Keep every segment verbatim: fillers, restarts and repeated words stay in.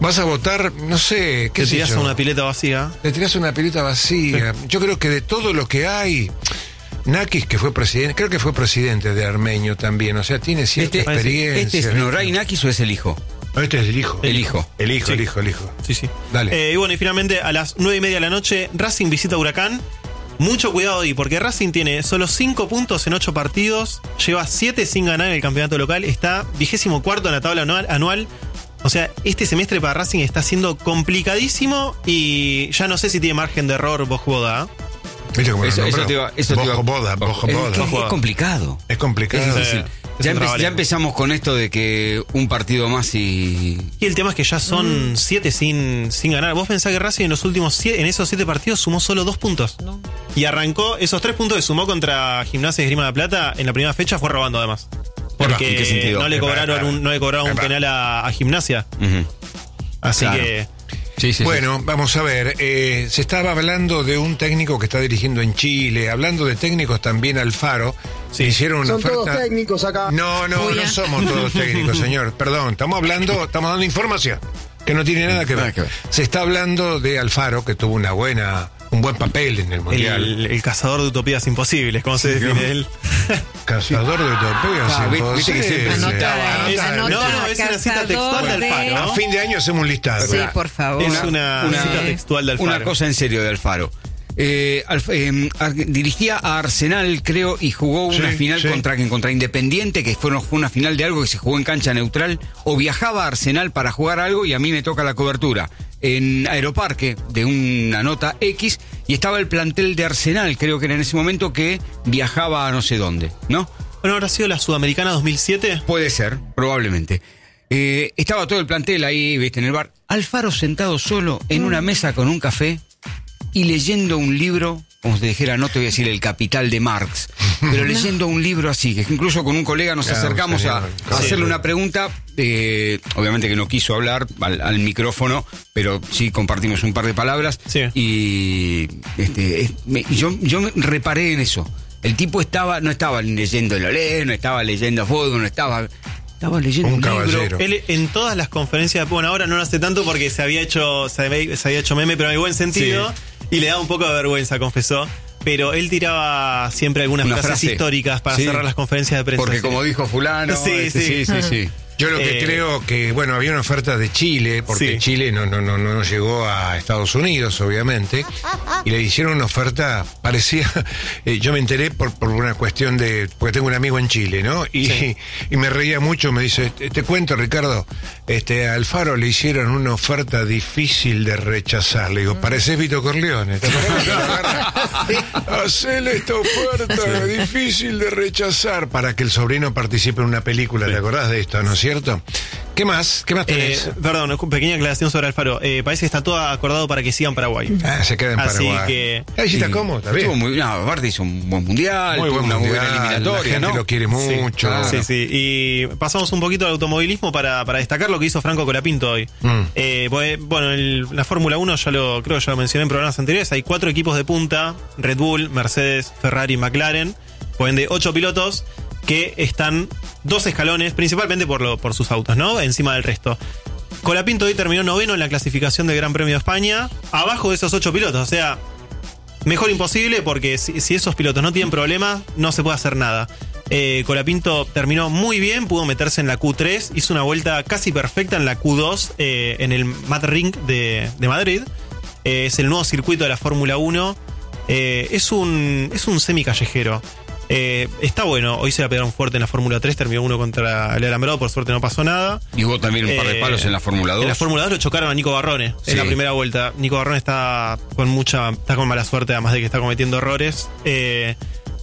Vas a votar, no sé, ¿qué Te sé tirás yo? a una pileta vacía. Le tirás una pileta vacía. Sí. Yo creo que de todo lo que hay, Nakis, que fue presidente, creo que fue presidente de Armenio también, o sea, tiene cierta este, experiencia. ¿Este es Noray Nakis o es el hijo? Este es el hijo. El hijo. El hijo, Sí. el hijo, el hijo. Sí, sí. Dale. Eh, y bueno, y finalmente a las nueve y media de la noche, Racing visita Huracán. Mucho cuidado ahí, porque Racing tiene solo cinco puntos en ocho partidos, lleva siete sin ganar en el campeonato local, está vigésimo cuarto en la tabla anual, anual. O sea, este semestre para Racing está siendo complicadísimo y ya no sé si tiene margen de error Bojoboda. ¿Viste cómo lo Eso, eso nombró? te iba, eso te iba- Bojoboda, Bojoboda. Es, es- es complicado. Es complicado. Es difícil. Sí. Ya, Es un empe- trabalenguas. ya empezamos con esto de que un partido más y... Y el tema es que ya son siete sin, sin ganar. Vos pensás que Racing en los últimos siete, en esos siete partidos sumó solo dos puntos. No. Y arrancó, esos tres puntos que sumó contra Gimnasia y Esgrima de la Plata, en la primera fecha fue robando además. Porque ¿En qué sentido? no le cobraron un, no le cobraron un Epa. penal a, a Gimnasia. Ujú. Así Claro. que... Sí, sí, Bueno, vamos a ver, eh, se estaba hablando de un técnico que está dirigiendo en Chile, hablando de técnicos también Alfaro, Sí. le hicieron una Son oferta. todos técnicos acá. No, no, Uy, no ya. somos todos técnicos, señor, perdón, estamos hablando, estamos dando información que no tiene nada que ver. Nada que ver. Se está hablando de Alfaro, que tuvo una buena, un buen papel en el Mundial. El, el cazador de utopías imposibles, ¿cómo se define él? Cazador de utopías, Ah, viste- viste que siempre imposible. Anota, Es- anota, no, no, es una cita textual de Alfaro. A fin de año hacemos un listado. Sí, por favor. Es una, Una- cita textual de Alfaro. Una cosa en serio de Alfaro. Eh, Alf- eh, Ar- dirigía a Arsenal, creo, y jugó una Sí, final sí. contra contra Independiente, que fue, fue una final de algo que se jugó en cancha neutral, o viajaba a Arsenal para jugar algo y a mí me toca la cobertura en Aeroparque de una nota X, y estaba el plantel de Arsenal, creo que era en ese momento, que viajaba a no sé dónde, ¿no? Bueno, ¿habrá sido la Sudamericana dos mil siete? Puede ser, probablemente. Eh, estaba todo el plantel ahí, viste, en el bar. Alfaro sentado solo en una mesa con un café y leyendo un libro, como si te dijera, no te voy a decir El Capital de Marx, pero leyendo un libro así, que incluso con un colega nos Claro, acercamos a, señor. a Sí. hacerle una pregunta, eh, obviamente que no quiso hablar al, al micrófono, pero sí compartimos un par de palabras, Sí. y este, es- me- y yo, yo me reparé en eso. El tipo estaba, no estaba leyendo el Olé, no estaba leyendo fútbol, no estaba... Estaba leyendo Un un, caballero. libro. Él en todas las conferencias, bueno, ahora no lo hace tanto porque se había hecho, se había, se había hecho meme, pero en el buen sentido, y le daba un poco de vergüenza, confesó. Pero él tiraba siempre algunas Una frases frase. históricas para Sí. cerrar las conferencias de prensa. Porque sí. como dijo fulano, Sí, este, sí. sí, sí, sí. Yo lo que Eh, creo que, bueno, había una oferta de Chile, porque Sí. Chile no, no, no, no llegó a Estados Unidos, obviamente, y le hicieron una oferta, parecía, eh, yo me enteré por, por una cuestión de, porque tengo un amigo en Chile, ¿no? Y, Sí. y me reía mucho, me dice, te, te cuento, Ricardo, este, a Alfaro le hicieron una oferta difícil de rechazar. Le digo, pareces Vito Corleone. ¿Te acordás que lo agarra? Hacele esta oferta difícil de rechazar para que el sobrino participe en una película. ¿Te acordás de esto, no es cierto? ¿Qué más? ¿Qué más Eh, tenés? perdón, pequeña aclaración sobre Alfaro. Eh, parece que está todo acordado para que sigan Paraguay. Ah, se queda en Así Paraguay. que- Ahí sí está Sí. cómodo, está bien. Estuvo muy, no, aparte hizo un buen mundial, Muy tuvo buen una muy mundial, buena eliminatoria, la gente ¿no? lo quiere mucho. claro. Sí, sí. Y pasamos un poquito al automovilismo para, para destacar lo que hizo Franco Colapinto hoy. Mm. Eh, pues, bueno, en la Fórmula uno ya lo creo que ya lo mencioné en programas anteriores. Hay cuatro equipos de punta: Red Bull, Mercedes, Ferrari, McLaren. Por ende, ocho pilotos que están dos escalones, principalmente por, lo, por sus autos, ¿no? Encima del resto. Colapinto hoy terminó noveno en la clasificación del Gran Premio de España, abajo de esos ocho pilotos. O sea, mejor imposible porque si, si esos pilotos no tienen problemas, no se puede hacer nada. Eh, Colapinto terminó muy bien, pudo meterse en la Q tres, hizo una vuelta casi perfecta en la Q dos eh, en el Mat Ring de, de Madrid. Eh, es el nuevo circuito de la Fórmula uno. Eh, es un, es un semi-callejero. Eh, está bueno, hoy se la pegaron fuerte en la Fórmula tres, terminó uno contra el alambrado, por suerte no pasó nada. Y hubo también un par de Eh, palos en la Fórmula dos. En la Fórmula dos lo chocaron a Nico Barrone Sí. en la primera vuelta. Nico Barrone está con mucha, está con mala suerte, además de que está cometiendo errores. Eh,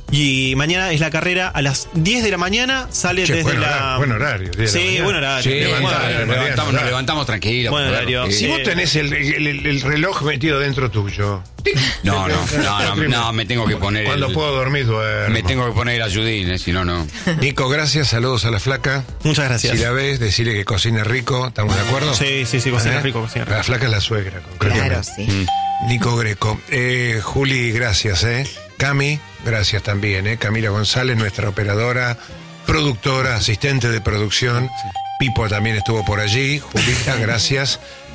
y mañana es la carrera a las diez de la mañana, sale Che, desde buen la. horario, buen horario, diez de la Sí, mañana. buen horario. Sí, Buen levantá, horario. nos levantá. levantamos, nos levantamos tranquilos. Buen joder, horario. porque- Si Eh, vos tenés el, el- el- el reloj metido dentro tuyo. No, no, no, no, no, me tengo que poner. Cuando el- puedo dormir, duermo. Me tengo que poner ayudín, eh, si no, no. Nico, gracias, saludos a la flaca. Muchas gracias. Si la ves, decirle que cocina rico, ¿estamos de acuerdo? Sí, sí, sí, cocina ¿Eh? rico, cocina rico. La flaca es la suegra, concretamente. Claro, sí. Nico Greco. Eh, Juli, gracias, ¿eh? Cami, gracias también, ¿eh? Camila González, nuestra operadora, productora, asistente de producción. Pipo también estuvo por allí. Julita, gracias.